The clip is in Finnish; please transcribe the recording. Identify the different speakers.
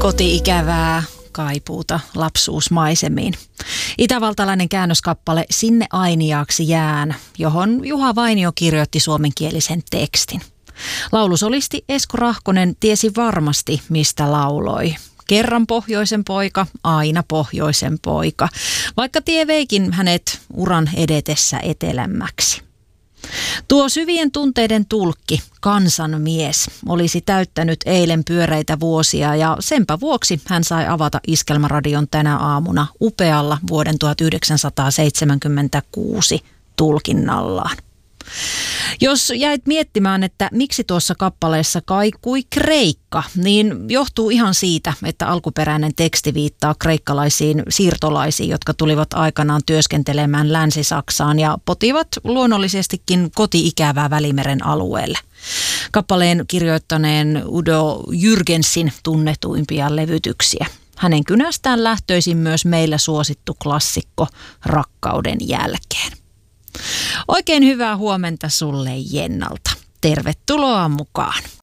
Speaker 1: Koti-ikävää kaipuuta lapsuusmaisemiin. Itävaltalainen käännöskappale Sinne ainiaaksi jään, johon Juha Vainio kirjoitti suomenkielisen tekstin. Laulusolisti Esko Rahkonen tiesi varmasti, mistä lauloi. Kerran pohjoisen poika, aina pohjoisen poika, vaikka tie veikin hänet uran edetessä etelämmäksi. Tuo syvien tunteiden tulkki, kansanmies, olisi täyttänyt eilen pyöreitä vuosia ja senpä vuoksi hän sai avata Iskelmäradion tänä aamuna upealla vuoden 1976 tulkinnallaan. Jos jäit miettimään, että miksi tuossa kappaleessa kaikui kreikka, niin johtuu ihan siitä, että alkuperäinen teksti viittaa kreikkalaisiin siirtolaisiin, jotka tulivat aikanaan työskentelemään Länsi-Saksaan ja potivat luonnollisestikin koti-ikävää Välimeren alueelle. Kappaleen kirjoittaneen Udo Jürgensin tunnetuimpia levytyksiä. Hänen kynästään lähtöisin myös meillä suosittu klassikko Rakkauden jälkeen. Oikein hyvää huomenta sulle Jennalta. Tervetuloa mukaan.